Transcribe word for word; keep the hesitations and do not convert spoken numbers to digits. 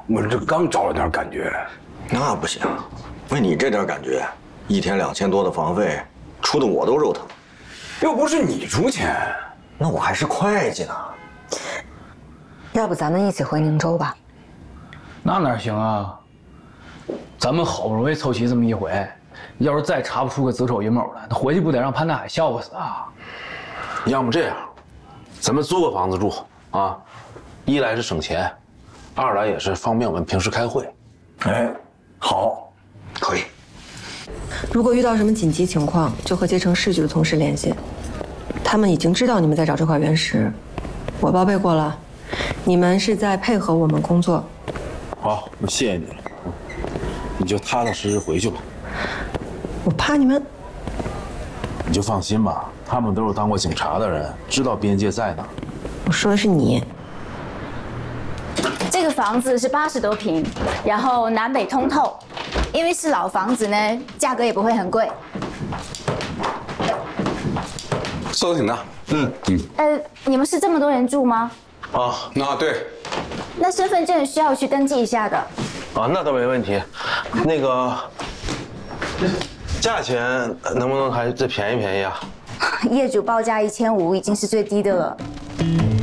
我这刚找了点感觉。 那不行，为你这点感觉，一天两千多的房费，出的我都肉疼。 又不是你出钱， 那我还是会计呢。 要不咱们一起回宁州吧？ 那哪行啊？咱们好不容易凑齐这么一回，要是再查不出个子丑寅卯来，那回去不得让潘大海笑话死啊？ 要么这样，咱们租个房子住啊，一来是省钱，二来也是方便我们平时开会。 哎，好，可以。 如果遇到什么紧急情况，就和捷成市局的同事联系，他们已经知道你们在找这块原石，我报备过了，你们是在配合我们工作。 好，那谢谢你了，你就踏踏实实回去吧。 我怕你们， 你就放心吧，他们都是当过警察的人，知道边界在哪。 我说的是你。 这个房子是八十多平，然后南北通透，因为是老房子呢，价格也不会很贵。 做的挺大。嗯嗯。 呃，你们是这么多人住吗？ 啊， 那对。 那身份证需要去登记一下的。 啊，那倒没问题。那个，价钱能不能还再便宜便宜啊？ 业主报价一千五已经是最低的了。